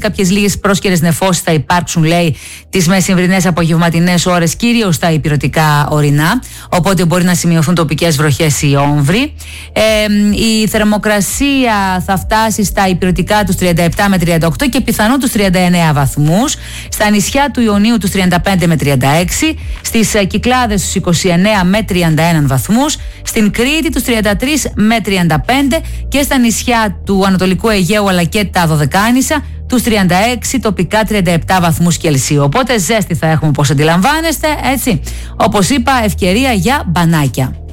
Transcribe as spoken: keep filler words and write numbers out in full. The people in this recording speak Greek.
κάποιες λίγες πρόσκαιρες νεφώσεις θα υπάρξουν, λέει, τις μεσημβρινές απογευματινές ώρες, κυρίως στα ηπειρωτικά ορεινά. Οπότε μπορεί να σημειωθούν τοπικές βροχές ή όμβροι. Ε, η θερμοκρασία θα φτάσει στα ηπειρωτικά τους τριάντα επτά με τριάντα οκτώ και πιθανόν τους τριάντα εννέα βαθμούς. Στα νησιά του Ιωνίου τους τριάντα πέντε με τριάντα έξι. Στις Κυκλάδες τους είκοσι εννέα με τριάντα ένα βαθμούς. Στην Κρήτη τους τριάντα τρία με τριάντα πέντε και στα νησιά του Ανατολικού Αιγαίου αλλά και τα Δωδεκάνησα τους τριάντα έξι, τοπικά τριάντα επτά βαθμούς Κελσίου. Οπότε ζέστη θα έχουμε, όπως αντιλαμβάνεστε, έτσι. Όπως είπα, ευκαιρία για μπανάκια.